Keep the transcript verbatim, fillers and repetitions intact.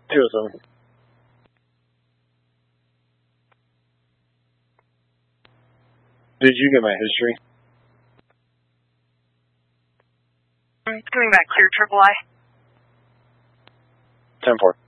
two oh seven. Did you get my history? I'm coming back clear, Triple I. ten four.